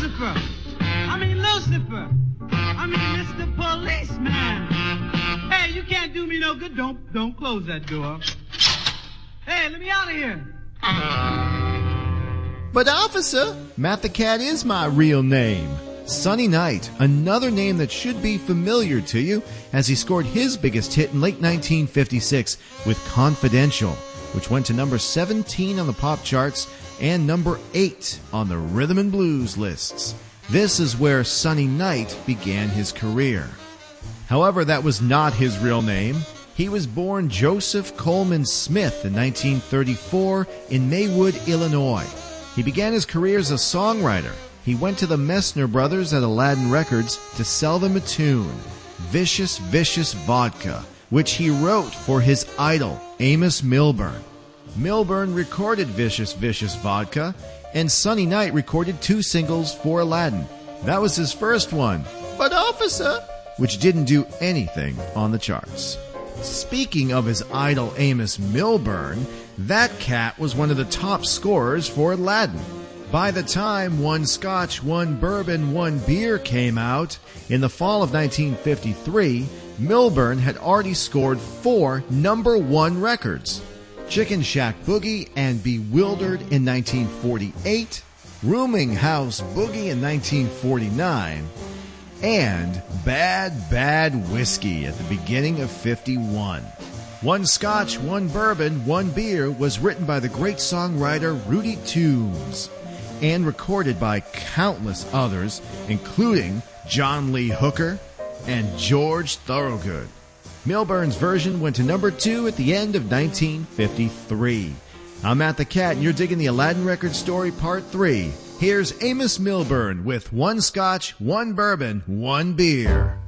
Lucifer. Lucifer. Mr. Policeman. Hey, you can't do me no good. Don't close that door. Hey, let me out of here. But officer, Matt the Cat is my real name. Sonny Knight, another name that should be familiar to you, as he scored his biggest hit in late 1956 with Confidential, which went to number 17 on the pop charts and number 8 on the rhythm and blues lists. This is where Sonny Knight began his career. However, that was not his real name. He was born Joseph Coleman Smith in 1934 in Maywood, Illinois. He began his career as a songwriter. He went to the Messner brothers at Aladdin Records to sell them a tune, Vicious Vicious Vodka, which he wrote for his idol, Amos Milburn. Milburn recorded Vicious Vicious Vodka, and Sonny Knight recorded 2 singles for Aladdin. That was his first one, But Officer, which didn't do anything on the charts. Speaking of his idol Amos Milburn, that cat was one of the top scorers for Aladdin. By the time One Scotch, One Bourbon, One Beer came out in the fall of 1953, Milburn had already scored 4 number 1 records. Chicken Shack Boogie and Bewildered in 1948, Rooming House Boogie in 1949, and Bad Bad Whiskey at the beginning of 51. One Scotch, One Bourbon, One Beer was written by the great songwriter Rudy Toombs and recorded by countless others, including John Lee Hooker and George Thorogood. Milburn's version went to number 2 at the end of 1953. I'm Matt the Cat, and you're digging the Aladdin Record Story Part 3. Here's Amos Milburn with One Scotch, One Bourbon, One Beer.